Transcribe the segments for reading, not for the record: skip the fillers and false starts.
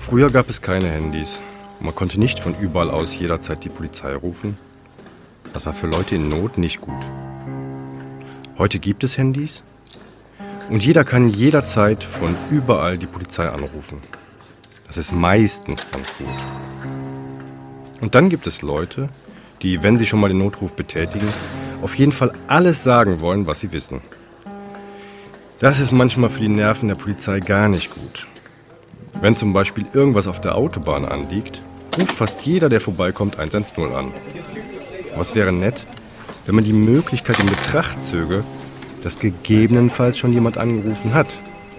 Früher gab es keine Handys. Man konnte nicht von überall aus jederzeit die Polizei rufen. Das war für Leute in Not nicht gut. Heute gibt es Handys und jeder kann jederzeit von überall die Polizei anrufen. Das ist meistens ganz gut. Und dann gibt es Leute, die, wenn sie schon mal den Notruf betätigen, auf jeden Fall alles sagen wollen, was sie wissen. Das ist manchmal für die Nerven der Polizei gar nicht gut. Wenn zum Beispiel irgendwas auf der Autobahn anliegt, ruft fast jeder, der vorbeikommt, 110 an. Aber es wäre nett, wenn man die Möglichkeit in Betracht zöge, dass gegebenenfalls schon jemand angerufen hat.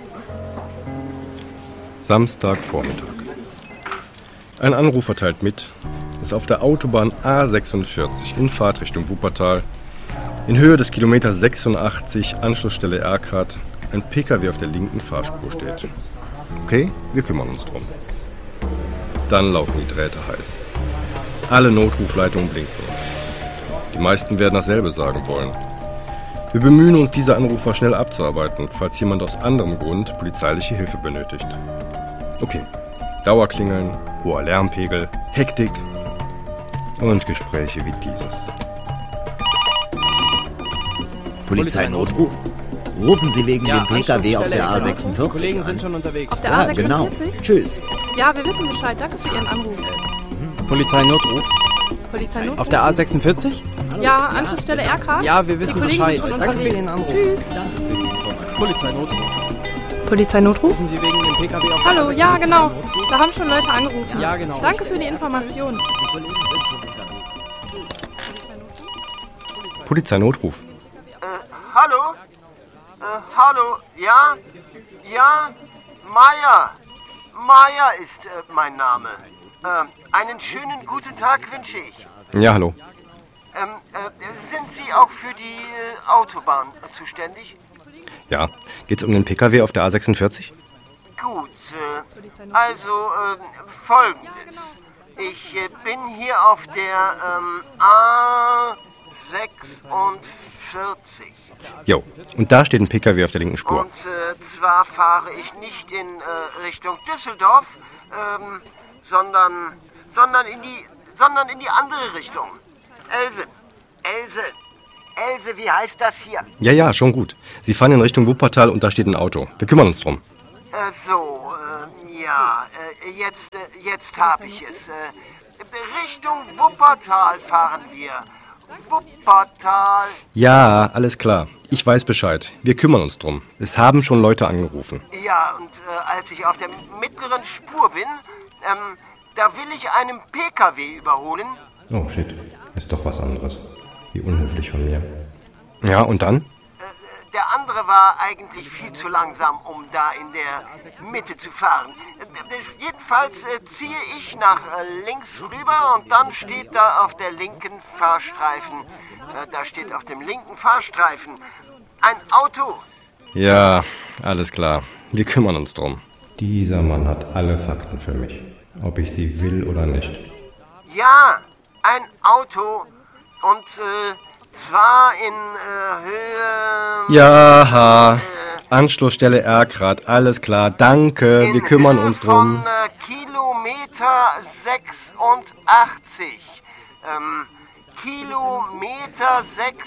Samstagvormittag. Ein Anrufer teilt mit, dass auf der Autobahn A46 in Fahrtrichtung Wuppertal in Höhe des Kilometers 86 Anschlussstelle Erkrath ein PKW auf der linken Fahrspur steht. Okay, wir kümmern uns drum. Dann laufen die Drähte heiß. Alle Notrufleitungen blinken. Die meisten werden dasselbe sagen wollen. Wir bemühen uns, diese Anrufer schnell abzuarbeiten, falls jemand aus anderem Grund polizeiliche Hilfe benötigt. Okay, Dauerklingeln, hoher Lärmpegel, Hektik und Gespräche wie dieses. Polizeinotruf? Rufen Sie wegen dem PKW auf der A46 Die Kollegen an? sind schon unterwegs. Auf der Ja, A46? genau. Tschüss. Ja, wir wissen Bescheid. Danke für Ihren Anruf. Polizeinotruf? Polizeinotruf? Auf der A46? Ja, Anschlussstelle Erkrath? Ja, wir wissen Die Kollegen Bescheid. sind schon Danke für unterwegs. Ihren Anruf. Tschüss. Danke für die Information. Polizeinotruf. Polizeinotruf? Rufen Sie wegen dem PKW auf der Hallo, A46? ja, genau. Da haben schon Leute angerufen. Ja, genau. Danke für die Information. Die Kollegen sind schon unterwegs. Polizeinotruf. Hallo? Hallo? Ja? Ja? Meier. Meier ist mein Name. Einen schönen guten Tag wünsche ich. Ja, hallo. Sind Sie auch für die Autobahn zuständig? Ja, geht's um den PKW auf der A46? Gut, also Folgendes. Ich bin hier auf der A46. Jo, und da steht ein PKW auf der linken Spur. Und zwar fahre ich nicht in Richtung Düsseldorf, sondern in die andere Richtung. Else, wie heißt das hier? Ja, schon gut. Sie fahren in Richtung Wuppertal und da steht ein Auto. Wir kümmern uns drum. Jetzt habe ich es. Richtung Wuppertal fahren wir. Wuppertal. Ja, alles klar. Ich weiß Bescheid. Wir kümmern uns drum. Es haben schon Leute angerufen. Ja, und als ich auf der mittleren Spur bin, da will ich einen PKW überholen. Oh, shit. Ist doch was anderes. Wie unhöflich von mir. Ja, und dann? Der andere war eigentlich viel zu langsam, um da in der Mitte zu fahren. Jedenfalls ziehe ich nach links rüber und dann steht da auf der linken Fahrstreifen, ein Auto. Ja, alles klar. Wir kümmern uns drum. Dieser Mann hat alle Fakten für mich. Ob ich sie will oder nicht. Ja, ein Auto und zwar in Höhe... Ja, Anschlussstelle Erkrath, alles klar. Danke, wir kümmern uns drum. Von Kilometer 86. Kilometer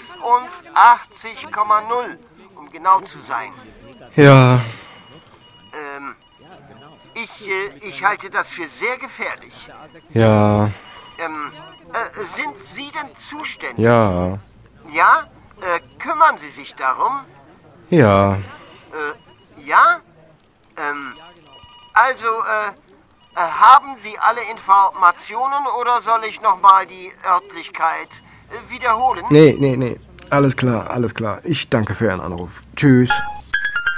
86,0, um genau zu sein. Ja, Ich halte das für sehr gefährlich. ja, Sind Sie denn zuständig? ja, Ja? Kümmern Sie sich darum? ja. Ja? Haben Sie alle Informationen oder soll ich nochmal die Örtlichkeit wiederholen? Nee. Alles klar. Ich danke für Ihren Anruf. Tschüss.